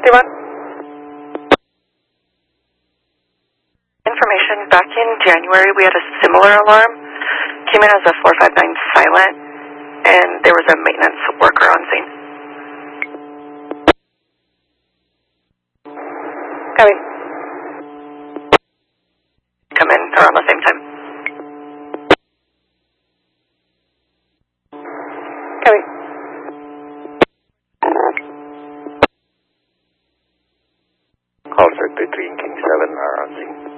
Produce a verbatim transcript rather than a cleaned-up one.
Devon? Information, back in January we had a similar alarm. Came in as a four five nine silent, and there was a maintenance worker on scene. Copy. Come in around the same time. Copy.